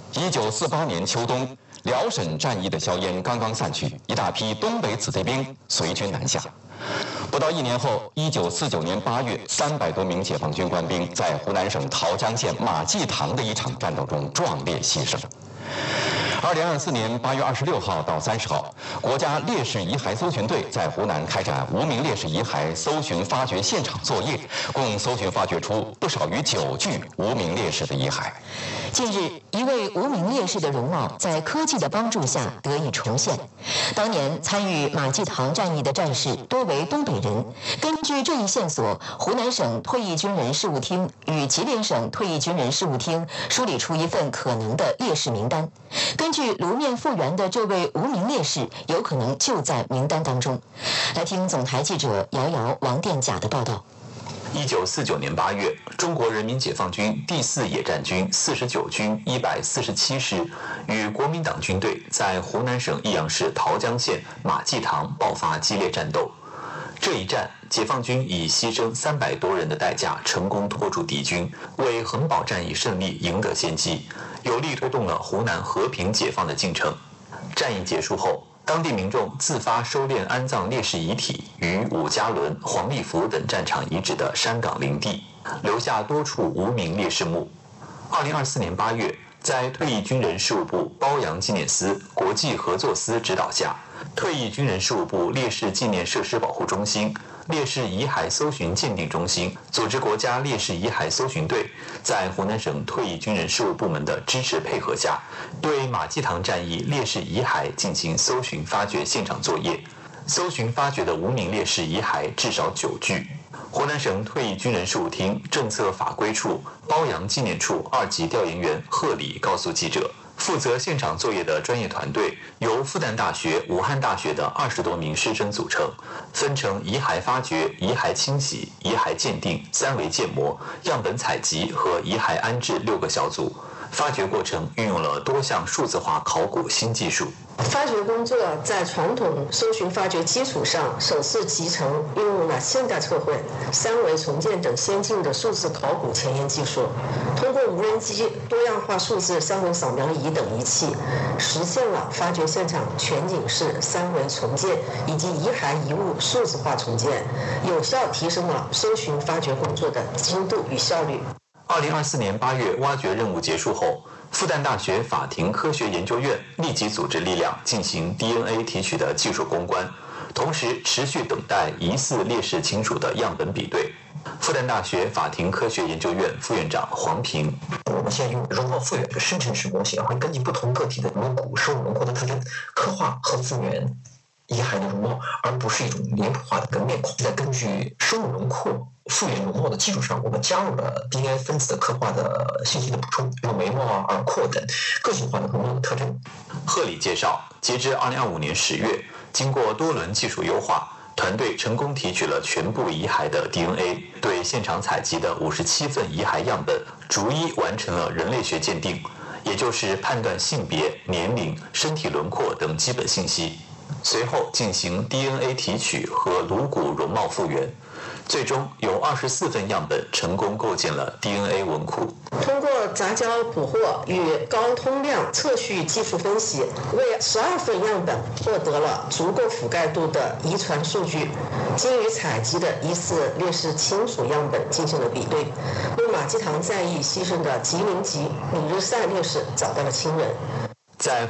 1948年秋冬，辽沈战役的硝烟刚刚散去，一大批东北子弟兵随军南下。不到1年后，1949年8月，300多名解放军官兵在湖南省桃江县马济塘的一场战斗中壮烈牺牲。2024年8月26号到30号，国家烈士遗骸搜寻队在湖南开展无名烈士遗骸搜寻发掘现场作业，共搜寻发掘出不少于9具无名烈士的遗骸。 近日，一位无名烈士的容貌在科技的帮助下得以重现。当年参与马济塘战役的战士多为东北人。根据这一线索，湖南省退役军人事务厅与吉林省退役军人事务厅梳理出一份可能的烈士名单。根据颅面复原的这位无名烈士，有可能就在名单当中。来听总台记者姚瑶、王殿甲的报道。 1949年8月，中国人民解放军第4野战军49军147师与国民党军队在湖南省益阳市桃江县马济塘爆发激烈战斗。这一战，解放军以牺牲300多人的代价，成功拖住敌军，为衡宝战役胜利赢得先机，有力推动了湖南和平解放的进程。战役结束后，当地民众自发收敛安葬烈士遗体于伍家仑、黄立福等战场遗址的山岗林地，留下多处无名烈士墓。2024年8月，在退役军人事务部褒扬纪念司国际合作司指导下，退役军人事务部烈士纪念设施保护中心、烈士遗骸搜寻鉴定中心组织国家烈士遗骸搜寻队，在湖南省退役军人事务部门的支持配合下，对马济塘战役烈士遗骸进行搜寻发掘现场作业。搜寻发掘的无名烈士遗骸至少9具。湖南省退役军人事务厅政策法规处褒扬纪念处2级调研员贺礼告诉记者，负责现场作业的专业团队由复旦大学、武汉大学的20多名师生组成，分成遗骸发掘、遗骸清洗、遗骸鉴定、3维建模、样本采集和遗骸安置6个小组。发掘过程运用了多项数字化考古新技术。 发掘工作在传统搜寻发掘基础上，首次集成运用了现代测绘、3维重建等先进的数字考古前沿技术，通过无人机、多样化数字3维扫描仪等仪器，实现了发掘现场全景式3维重建以及遗骸遗物数字化重建，有效提升了搜寻发掘工作的精度与效率。 2024年8月挖掘任务结束后，复旦大学法庭科学研究院立即组织力量进行 DNA 提取的技术攻关，同时持续等待疑似烈士亲属的样本比对。复旦大学法庭科学研究院副院长黄平： 我们现在用容貌复原的生成式模型，会根据不同个体的颅骨、生物轮廓的特征，刻画和复原遗骸的容貌，而不是一种脸谱化的跟面孔。再根据生物轮廓复原容貌的基础上，我们加入了 DNA 分子的刻画的信息的补充，有眉毛、耳廓等个性化的容貌的特征。 贺礼介绍，截至2025年10月，经过多轮技术优化，团队成功提取了全部遗骸的 DNA， 对现场采集的57份遗骸样本逐一完成了人类学鉴定，也就是判断性别、年龄、身体轮廓等基本信息。随后进行 DNA 提取和颅骨容貌复原，最终有24份样本成功构建了 DNA 文库。 通过杂交捕获与高通量测序技术分析，为12份样本获得了足够覆盖度的遗传数据，经与采集的疑似烈士亲属样本进行了比对，为马济塘战役牺牲的吉林籍李日善烈士找到了亲人。 在